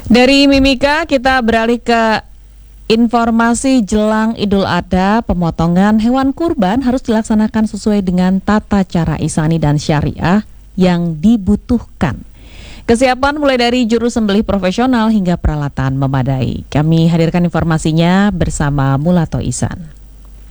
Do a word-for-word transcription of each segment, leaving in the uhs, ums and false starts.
Dari Mimika kita beralih ke informasi jelang Idul Adha. Pemotongan hewan kurban harus dilaksanakan sesuai dengan tata cara Ihsani dan syariah yang dibutuhkan. Kesiapan mulai dari juru sembelih profesional hingga peralatan memadai. Kami hadirkan informasinya bersama Mulato Ihsan.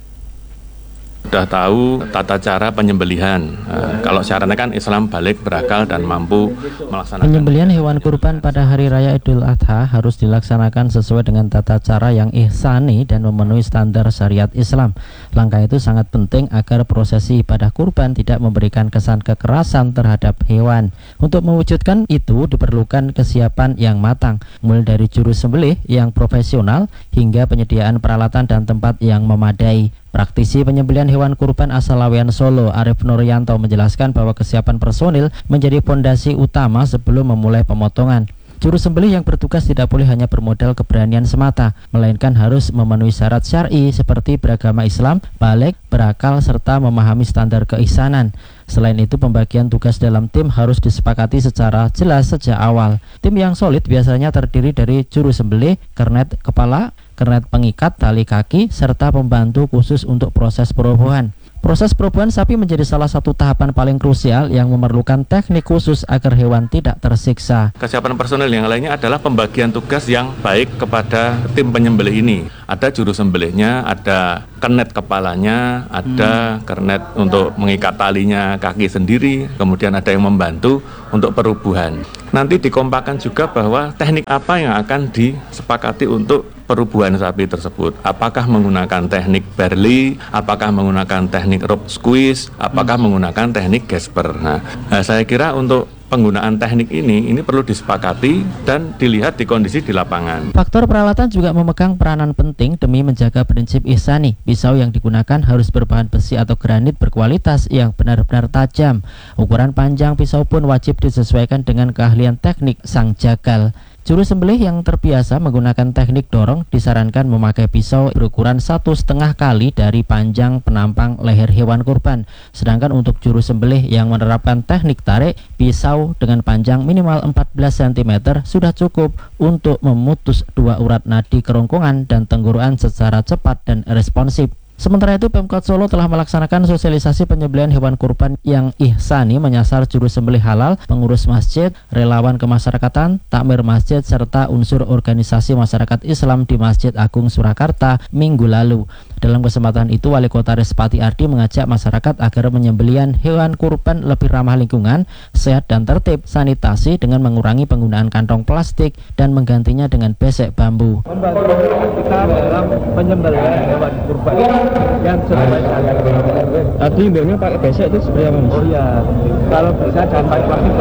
Sudah tahu tata cara penyembelihan. Nah, kalau syaratnya kan Islam balik, berakal, dan mampu melaksanakan. Penyembelihan hewan kurban pada Hari Raya Idul Adha harus dilaksanakan sesuai dengan tata cara yang ihsani dan memenuhi standar syariat Islam. Langkah itu sangat penting agar prosesi ibadah kurban tidak memberikan kesan kekerasan terhadap hewan. Untuk mewujudkan itu diperlukan kesiapan yang matang, mulai dari juru sembelih yang profesional hingga penyediaan peralatan dan tempat yang memadai. Praktisi penyembelihan hewan kurban asal Laweyan Solo, Arif Nuryanto, menjelaskan bahwa kesiapan personil menjadi fondasi utama sebelum memulai pemotongan. Juru sembelih yang bertugas tidak boleh hanya bermodal keberanian semata, melainkan harus memenuhi syarat syar'i seperti beragama Islam, balik, berakal, serta memahami standar keihsanan. Selain itu, pembagian tugas dalam tim harus disepakati secara jelas sejak awal. Tim yang solid biasanya terdiri dari juru sembelih, kernet kepala, kernet pengikat tali kaki, serta pembantu khusus untuk proses perobohan. Proses perobohan sapi menjadi salah satu tahapan paling krusial yang memerlukan teknik khusus agar hewan tidak tersiksa. Kesiapan personel yang lainnya adalah pembagian tugas yang baik kepada tim penyembelih ini. Ada juru sembelihnya, ada kernet kepalanya, ada kernet untuk mengikat talinya kaki sendiri, kemudian ada yang membantu untuk perubuhan. Nanti dikompakan juga bahwa teknik apa yang akan disepakati untuk perubuhan sapi tersebut. Apakah menggunakan teknik Berli, apakah menggunakan teknik rope squeeze, apakah hmm. menggunakan teknik Gesper. Nah, nah, saya kira untuk penggunaan teknik ini, ini perlu disepakati dan dilihat di kondisi di lapangan. Faktor peralatan juga memegang peranan penting demi menjaga prinsip ihsani. Pisau yang digunakan harus berbahan besi atau granit berkualitas yang benar-benar tajam. Ukuran panjang pisau pun wajib disesuaikan dengan keahlian teknik sang jagal. Juru sembelih yang terbiasa menggunakan teknik dorong disarankan memakai pisau berukuran satu setengah kali dari panjang penampang leher hewan kurban. Sedangkan untuk juru sembelih yang menerapkan teknik tarik, pisau dengan panjang minimal empat belas sentimeter sudah cukup untuk memutus dua urat nadi kerongkongan dan tenggorokan secara cepat dan responsif. Sementara itu, Pemkot Solo telah melaksanakan sosialisasi penyembelihan hewan kurban yang ihsani menyasar juru sembelih halal, pengurus masjid, relawan kemasyarakatan, takmir masjid, serta unsur organisasi masyarakat Islam di Masjid Agung Surakarta minggu lalu. Dalam kesempatan itu, Wali Kota Respati Ardi mengajak masyarakat agar penyembelihan hewan kurban lebih ramah lingkungan, sehat dan tertib, sanitasi dengan mengurangi penggunaan kantong plastik dan menggantinya dengan besek bambu. Membantu kita dalam penyembelihan hewan kurban yang sesuai syariat. Tadi biasanya pakai besek itu seperti apa? Oh iya, kalau bisa jangan pakai plastik,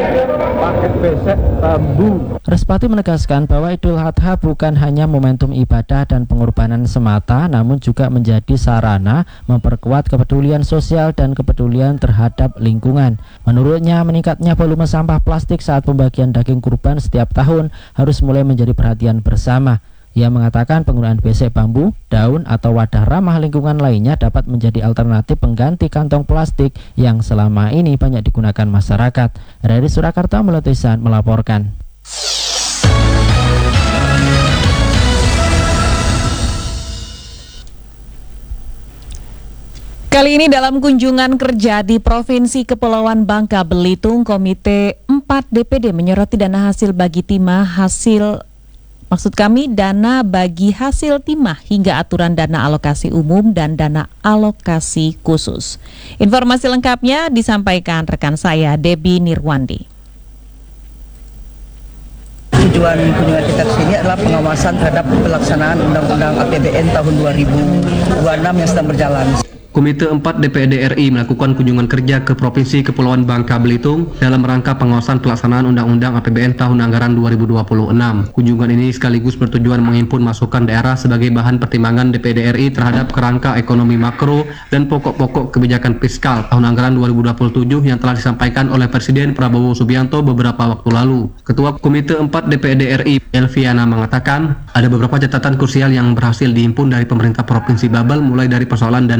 pakai besek bambu. Respati menegaskan bahwa Idul Adha bukan hanya momentum ibadah dan pengorbanan semata, namun juga menjadi sarana memperkuat kepedulian sosial dan kepedulian terhadap lingkungan. Menurutnya, meningkatnya volume sampah plastik saat pembagian daging kurban setiap tahun harus mulai menjadi perhatian bersama. Ia mengatakan penggunaan besek bambu, daun, atau wadah ramah lingkungan lainnya dapat menjadi alternatif pengganti kantong plastik yang selama ini banyak digunakan masyarakat. Dari Surakarta, Mulato Ihsan melaporkan. Kali ini dalam kunjungan kerja di Provinsi Kepulauan Bangka Belitung, Komite empat D P D menyoroti dana hasil bagi timah hasil Maksud kami dana bagi hasil timah hingga aturan dana alokasi umum dan dana alokasi khusus. Informasi lengkapnya disampaikan rekan saya Debbie Nirwandi. Tujuan kunjungan kita ke sini adalah pengawasan terhadap pelaksanaan Undang-Undang A P B N tahun dua ribu dua puluh enam yang sedang berjalan. Komite empat D P D R I melakukan kunjungan kerja ke Provinsi Kepulauan Bangka Belitung dalam rangka pengawasan pelaksanaan Undang-Undang A P B N tahun anggaran dua ribu dua puluh enam. Kunjungan ini sekaligus bertujuan menghimpun masukan daerah sebagai bahan pertimbangan D P D R I terhadap kerangka ekonomi makro dan pokok-pokok kebijakan fiskal tahun anggaran dua ribu dua puluh tujuh yang telah disampaikan oleh Presiden Prabowo Subianto beberapa waktu lalu. Ketua Komite empat D P D R I, Elviana, mengatakan ada beberapa catatan krusial yang berhasil dihimpun dari pemerintah Provinsi Babel, mulai dari persoalan dana bagi hasil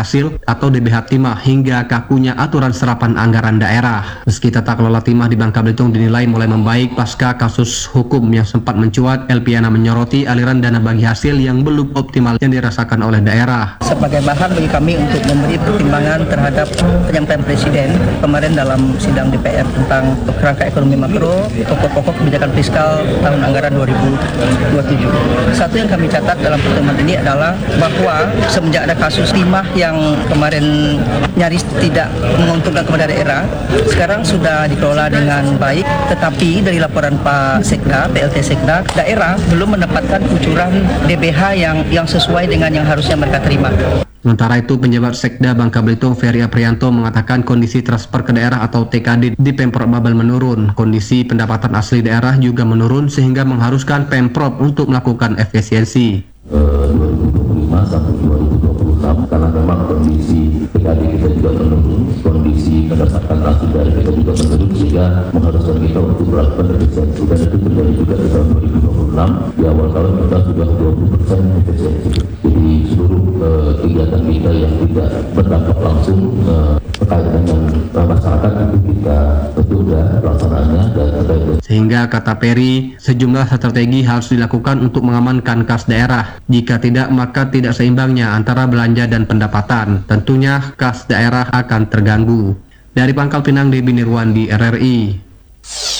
hasil atau D B H timah hingga kakunya aturan serapan anggaran daerah. Meski tata kelola timah di Bangka Belitung dinilai mulai membaik pasca kasus hukum yang sempat mencuat, Elpiana menyoroti aliran dana bagi hasil yang belum optimal yang dirasakan oleh daerah. Sebagai bahan bagi kami untuk memberi pertimbangan terhadap penyampaian Presiden kemarin dalam sidang D P R tentang kerangka ekonomi makro, pokok-pokok kebijakan fiskal tahun anggaran dua ribu dua puluh tujuh. Satu yang kami catat dalam pertemuan ini adalah bahwa semenjak ada kasus timah yang kemarin nyaris tidak menguntungkan kepada daerah, sekarang sudah dikelola dengan baik, tetapi dari laporan Pak Sekda, P L T Sekda, daerah belum mendapatkan kucuran D B H yang yang sesuai dengan yang harusnya mereka terima. Sementara itu, penjabat Sekda Bangka Belitung Ferry Aprianto mengatakan kondisi transfer ke daerah atau T K D di Pemprov Babel menurun. Kondisi pendapatan asli daerah juga menurun sehingga mengharuskan Pemprov untuk melakukan efisiensi. dua ribu dua puluh lima sampai dua ribu dua puluh enam karena memang kondisi T K D kita juga menurun, kondisi pendapatan asli daerah kita juga menurun sehingga mengharuskan kita untuk melakukan efisiensi, dan itu terjadi juga di tahun dua ribu dua puluh enam. Di awal tahun kita sudah dua puluh persen efisiensi. Jadi seluruh uh, kegiatan kita yang tidak berdampak langsung uh, terkait dengan uh, masyarakat itu kita tunda pelaksanaannya dan terkait. Sehingga kata Ferry, sejumlah strategi harus dilakukan untuk mengamankan kas daerah. Jika tidak, maka tidak seimbangnya antara belanja dan pendapatan. Tentunya kas daerah akan terganggu. Dari Pangkal Pinang, Debi Nirwandi, R R I.